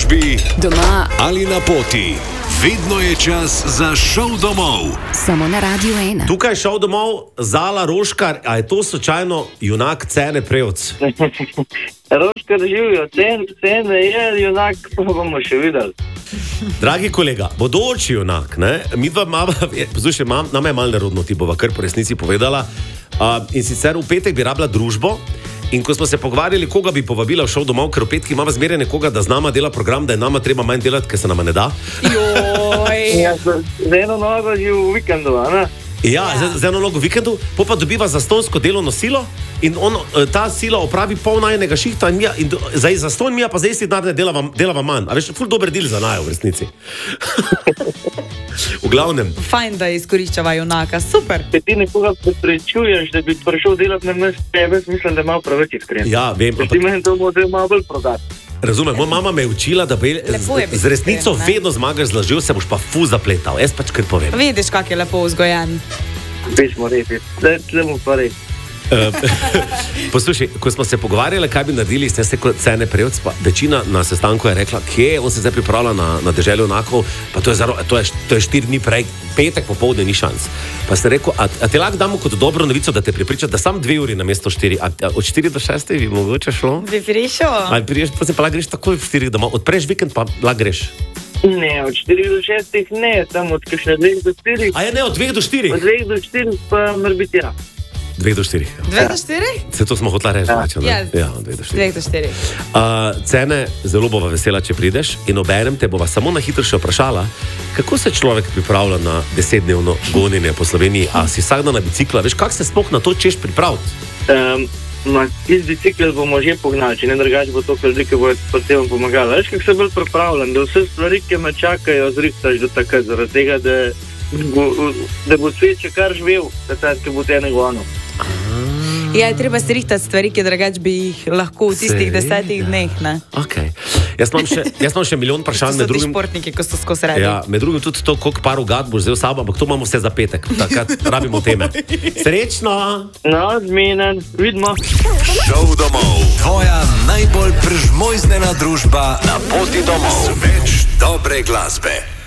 službi, doma ali na poti. Vedno je čas za šov domov. Samo na Radio 1. Tukaj je šov domov Zala Roškar, a je to slučajno junak Cene Prevc? Roškar živijo, Cene je junak, pa bomo še videli. Dragi kolega, bodoči junak, ne? Mi dva mama, poslušaj, nam je malo nerodno, ti bova kar po resnici povedala. In sicer v petek bi rabila družbo. In ko smo se pogovarjali, koga bi povabila v šov domov, ker v petki imamo zmeraj nekoga, da z nama dela program, da je nama treba manj delati, ker se nama ne da. Ja, z eno nogo že v vikendu, ne? Ja. Z eno nogo v vikendu, pa dobiva zastonsko delovno silo in ta sila opravi pol najnega šihta in za zaston mi pa za isti denar ne delava manj. A veš, ful dober del za najo v resnici. V glavnem. Fajn, da izkoriščava junaka, super. Če ti nekoga preprečuješ, da bi prišel delati na mesto tebe, mislim, da je malo preveč iskren. Ja, vem. Ti meni to bo malo bolj prodati. Razumem, moja mama me je učila, da z resnico vedno zmagaš z lažjo, se boš pa zapletal. Jaz pač kar povem. Vidiš, kak je lepo vzgojen. Pismo reči, zdaj mu pa reči. Poslušaj, ko smo se pogovarjali, kaj bi naredili, ste se kot Cene Prevc, pa večina na sestanku je rekla, kje on se zdaj pripravlja na deželju junakov, pa to je 4 dni prej, petek popoldne ni šans. Pa ste rekel, a ti lahko damo kot dobro novico, da te prepriča, da sam 2 uri namesto 4, od 4 do 6 bi mogoče šlo? Bi prišel? Ali priješ, pa se pa lahko greš takoj v 4 domov, odpreš vikend pa lahko greš. Ne, od 4 do 6 ne, tam od kakšne 2 do 4. A je ne, od 2 do 4? Od 2 do 4 pa morbiti ja. 2 do 4. 2 do 4? Se to smo hotela reči. Ja, 2 do 4. 2 do 4. Cene, zelo bova vesela, če prideš in obenem te bova samo na hitro še vprašala, kako se človek pripravlja na 10-dnevno gonjenje po Sloveniji, a si vsak dan na bicikla, veš, kak se sploh na to češ pripraviti? Iz bicikla bomo že pognali, če ne drugače bo to ljudi, ki bo potem pomagala. Veš, kako se bolj pripravljam, da vse stvari, ki me čakajo, zrihtaš do takrat, zaradi tega, da bo svet še kar živel, da bo te negovano. Ja, treba se rihtati stvari, ki drugač bi jih lahko v tistih 10 dneh, ne? Okay. Jaz imam še milijon vprašanj. To so ti športniki, ko so skozi radi. Ja, med drugim tudi to, koliko par ugad boš vzel sabo, ampak to imamo vse za petek. Takrat rabimo teme. Srečno! No, zmenen, vidimo. Šov domov. Tvoja najbolj prežmojznena družba na poti domov. Več dobre glasbe.